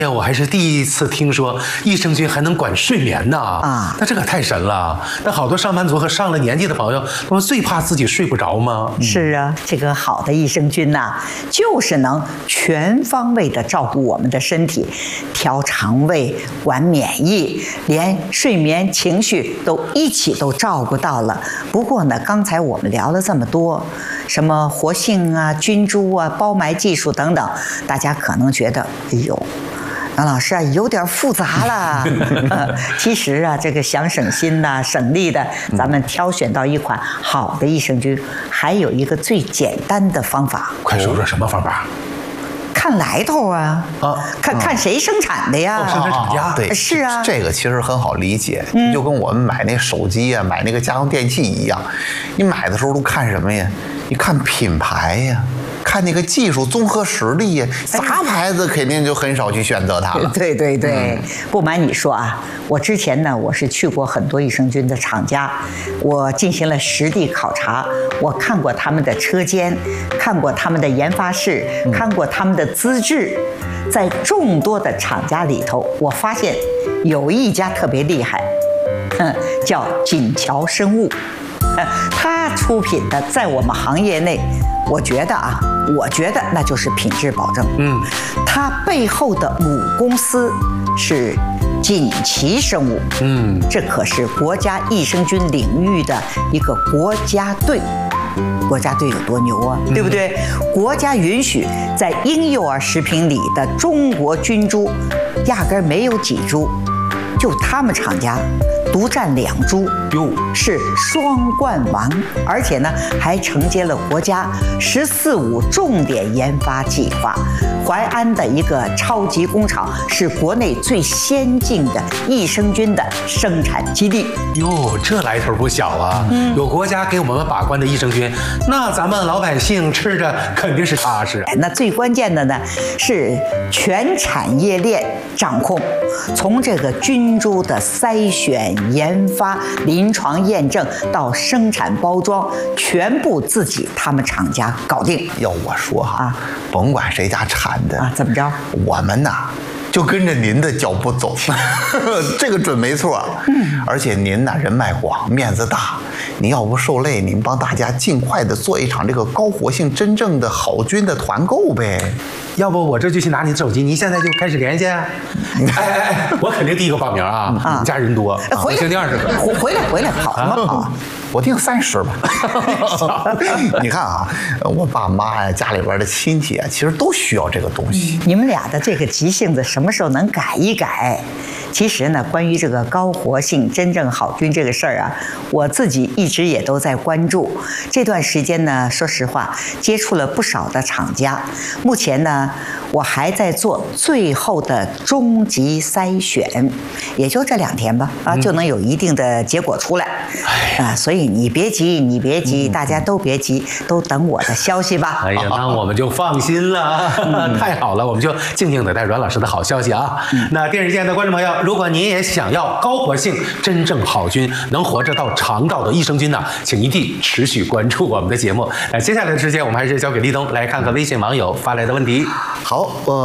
呀，我还是第一次听说益生菌还能管睡眠呢！ 啊， 那这可太神了。那好多上班族和上了年纪的朋友，他们最怕自己睡不着吗？ 是啊，这个好的益生菌呐，就是能全方位的照顾我们的身体，调肠胃、管免疫，连睡眠、情绪都一起都照顾到了。不过呢，刚才我们聊了这么多，什么活性啊、菌株啊、包埋技术等等，大家可能觉得，哎呦。杨老师啊，有点复杂了。其实啊，这个想省心呐、省力的，咱们挑选到一款好的益生菌，还有一个最简单的方法。 快说说什么方法？ 看来头啊！看谁生产的呀？ 生产厂家。 对， 是啊， 这个其实很好理解，就跟我们买那手机啊、买那个家用电器一样，你买的时候都看什么呀？你看品牌呀。看那个技术综合实力呀，杂牌子肯定就很少去选择它了。 对对对，不瞒你说啊，我之前呢，我是去过很多益生菌的厂家，我进行了实地考察，我看过他们的车间，看过他们的研发室，看过他们的资质，在众多的厂家里头，我发现有一家特别厉害，叫锦桥生物，它出品的在我们行业内。我觉得那就是品质保证。它背后的母公司是锦旗生物。这可是国家益生菌领域的一个国家队。国家队有多牛啊，对不对？国家允许在婴幼儿食品里的中国菌株，压根儿没有几株，就他们厂家。独占2株，是双冠王，而且呢还承接了国家“14·5”重点研发计划。淮安的一个超级工厂是国内最先进的益生菌的生产基地。 哟，这来头不小啊！有国家给我们把关的益生菌，那咱们老百姓吃着肯定是踏实。 那最关键的呢是全产业链掌控，从这个菌株的筛选、研发、临床验证到生产包装，全部自己他们厂家搞定。 要我说哈，甭管谁家产的啊，怎么着？ 我们呐就跟着您的脚步走，这个准没错。而且您呐人脉广，面子大，您要不受累，您帮大家尽快的做一场这个高活性真正的好菌的团购呗。 要不我这就去拿你的手机，你现在就开始联系。我肯定第一个报名啊！你们家人多，我定20个。 回来，跑什么跑？ 我定30吧。你看啊，我爸妈呀，家里边的亲戚啊，其实都需要这个东西。 你们俩的这个急性子什么时候能改一改？其实呢，关于这个高活性真正好菌这个事儿啊，我自己一直也都在关注。这段时间呢，说实话，接触了不少的厂家。目前呢，我还在做最后的终极筛选，也就这2天吧，就能有一定的结果出来。所以你别急，大家都别急，都等我的消息吧。 哎呀，那我们就放心了。太好了，我们就静静等待阮老师的好消息啊。那电视机前的观众朋友，如果您也想要高活性、真正好菌、能活着到肠道的益生菌呢，请一定持续关注我们的节目。接下来的时间，我们还是交给立冬来看看微信网友发来的问题。 好，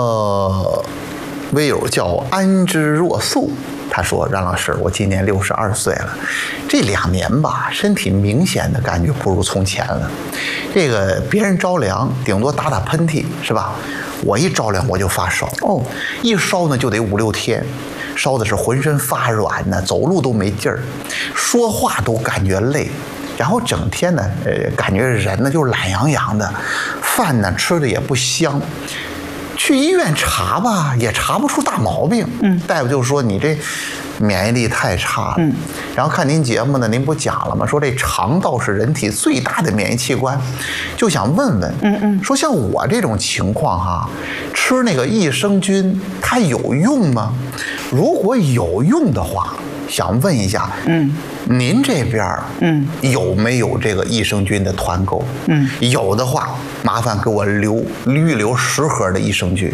微友叫安之若素，他说：“冉老师，我今年62岁了，这2年吧，身体明显的感觉不如从前了。这个别人着凉，顶多打喷嚏，是吧？我一着凉我就发烧，一烧呢就得5、6天，烧的是浑身发软呢，走路都没劲儿，说话都感觉累。”然后整天呢，感觉人呢就是懒洋洋的，饭呢吃的也不香。去医院查吧，也查不出大毛病。大夫就说你这免疫力太差了。然后看您节目呢，您不讲了吗？说这肠道是人体最大的免疫器官，就想问问，说像我这种情况哈，吃那个益生菌它有用吗？如果有用的话，想问一下，您这边有没有这个益生菌的团购？有的话，麻烦给我预留10盒的益生菌。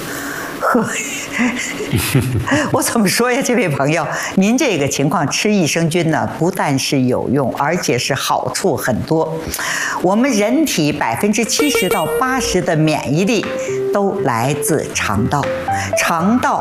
我怎么说呀，这位朋友，您这个情况吃益生菌呢，不但是有用，而且是好处很多。我们人体70%到80%的免疫力都来自肠道，肠道